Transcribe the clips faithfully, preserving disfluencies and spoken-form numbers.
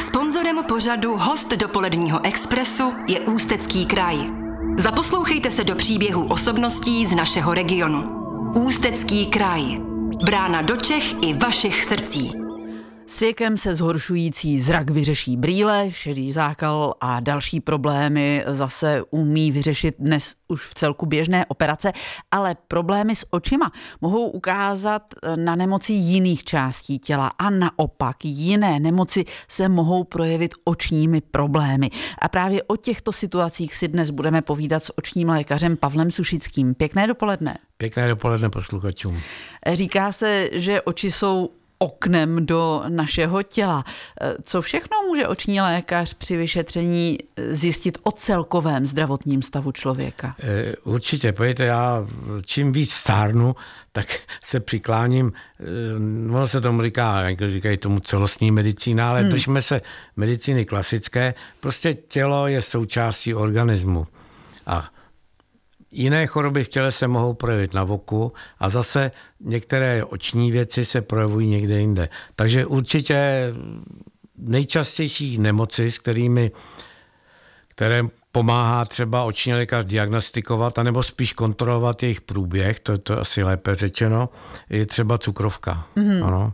Sponzorem pořadu Host dopoledního expresu je Ústecký kraj. Zaposlouchejte se do příběhů osobností z našeho regionu. Ústecký kraj. Brána do Čech i vašich srdcí. S věkem se zhoršující zrak vyřeší brýle, šedý zákal a další problémy zase umí vyřešit dnes už v celku běžné operace, ale problémy s očima mohou ukázat na nemoci jiných částí těla a naopak jiné nemoci se mohou projevit očními problémy. A právě o těchto situacích si dnes budeme povídat s očním lékařem Pavlem Sušickým. Pěkné dopoledne. Pěkné dopoledne posluchačům. Říká se, že oči jsou oknem do našeho těla. Co všechno může oční lékař při vyšetření zjistit o celkovém zdravotním stavu člověka? Určitě, pojďte, já čím víc stárnu, tak se přikláním, ono se tomu říká, jak říkají tomu celostní medicína, ale hmm. držme se medicíny klasické, prostě tělo je součástí organismu. A jiné choroby v těle se mohou projevit na voku a zase některé oční věci se projevují někde jinde. Takže určitě nejčastější nemoci, s kterými, které pomáhá třeba oční lékař diagnostikovat, anebo spíš kontrolovat jejich průběh, to je to asi lépe řečeno, je třeba cukrovka. Mm-hmm. Ano.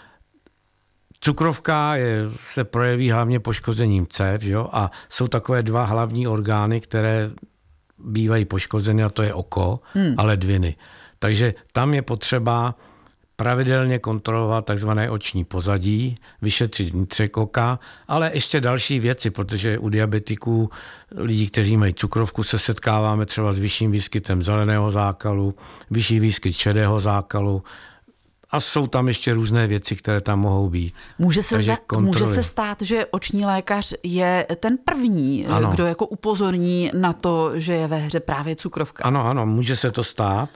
Cukrovka je, se projeví hlavně poškozením cév, jo? A jsou takové dva hlavní orgány, které bývají poškozeny, a to je oko hmm. a ledviny. Takže tam je potřeba pravidelně kontrolovat takzvané oční pozadí, vyšetřit vnitřek oka, ale ještě další věci, protože u diabetiků, lidí, kteří mají cukrovku, se setkáváme třeba s vyšším výskytem zeleného zákalu, vyšší výskyt šedého zákalu, a jsou tam ještě různé věci, které tam mohou být. Může se, zda, může se stát, že oční lékař je ten první, ano. kdo jako upozorní na to, že je ve hře právě cukrovka. Ano, ano, může se to stát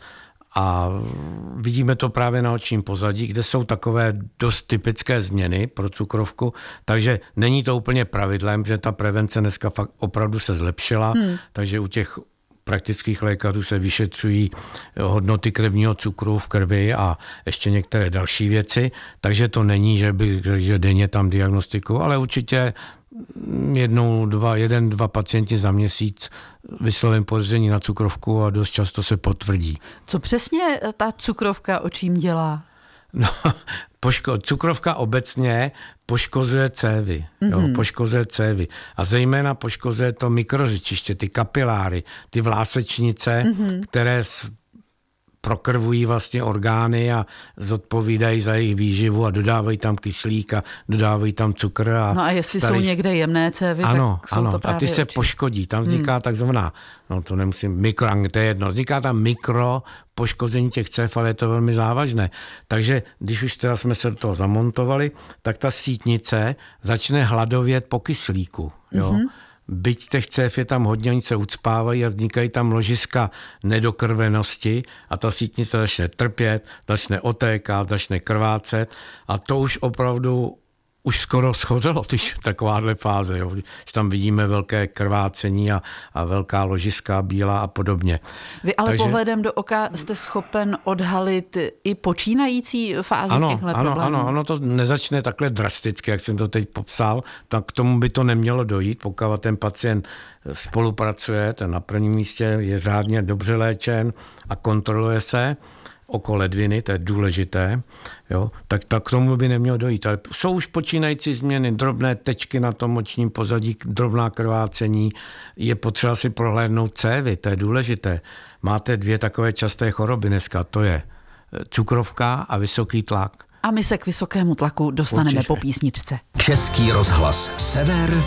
a vidíme to právě na očním pozadí, kde jsou takové dost typické změny pro cukrovku, takže není to úplně pravidlem, že ta prevence dneska fakt opravdu se zlepšila, hmm. takže u těch praktických lékařů se vyšetřují hodnoty krevního cukru v krvi a ještě některé další věci, takže to není, že by že denně tam diagnostiku, ale určitě jednou, dva, jeden, dva pacienti za měsíc vyslovím podezření na cukrovku a dost často se potvrdí. Co přesně ta cukrovka očím dělá? No, poško- cukrovka obecně poškozuje cévy, mm-hmm. jo, poškozuje cévy a zejména poškozuje to mikrořečiště, ty kapiláry, ty vlásečnice, mm-hmm. které s- prokrvují vlastně orgány a zodpovídají za jejich výživu a dodávají tam kyslík a dodávají tam cukr. A no a jestli starý... jsou někde jemné cévy, ano, tak jsou ano, to právě a ty se oči. poškodí, tam vzniká hmm. takzvaná, no to nemusím, mikro, to je jedno, vzniká tam mikro poškození těch cév, ale je to velmi závažné. Takže když už teda jsme se do toho zamontovali, tak ta sítnice začne hladovět po kyslíku, jo. Hmm. Byť těch cév je tam hodně, oni se ucpávají a vznikají tam ložiska nedokrvenosti a ta sítnice začne trpět, začne otékat, začne krvácet a to už opravdu už skoro schořelo, když takováhle fáze, jo. Když tam vidíme velké krvácení a, a velká ložiska bílá a podobně. Vy ale Takže... pohledem do oka jste schopen odhalit i počínající fázi ano, těchto ano, problémů? Ano, ono to nezačne takhle drasticky, jak jsem to teď popsal, tak k tomu by to nemělo dojít, pokud ten pacient spolupracuje, ten na prvním místě je řádně dobře léčen a kontroluje se, oko ledviny, to je důležité, jo, tak, tak k tomu by nemělo dojít. Ale jsou už počínající změny, drobné tečky na tom očním pozadí, drobná krvácení, je potřeba si prohlédnout cévy, to je důležité. Máte dvě takové časté choroby dneska, to je cukrovka a vysoký tlak. A my se k vysokému tlaku dostaneme Určitě. po písničce. Český rozhlas Sever.